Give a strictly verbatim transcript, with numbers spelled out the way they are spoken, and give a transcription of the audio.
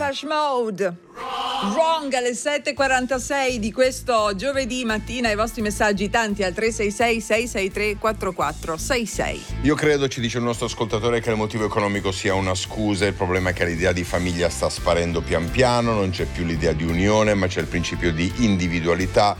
Depeche Mode. Wrong alle sette e quarantasei di questo giovedì mattina. I vostri messaggi tanti al tre sei sei sei sei tre quattro quattro sei sei. Io credo, ci dice il nostro ascoltatore, che il motivo economico sia una scusa. Il problema è che l'idea di famiglia sta sparendo pian piano, non c'è più l'idea di unione, ma c'è il principio di individualità.